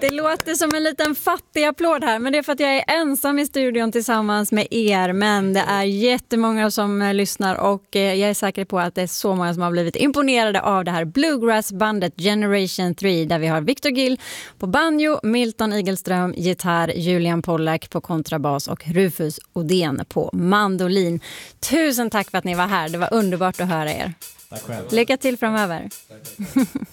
Det låter som en liten fattig applåd här, men det är för att jag är ensam i studion tillsammans med er. Men det är jättemånga som lyssnar och jag är säker på att det är så många som har blivit imponerade av det här bluegrass-bandet Generation 3, där vi har Victor Gill på banjo, Milton Igelström gitarr, Julian Pollack på kontrabas och Rufus Odén på mandolin. Tusen tack för att ni var här, det var underbart att höra er. Tack själv. Lycka till framöver. Tack.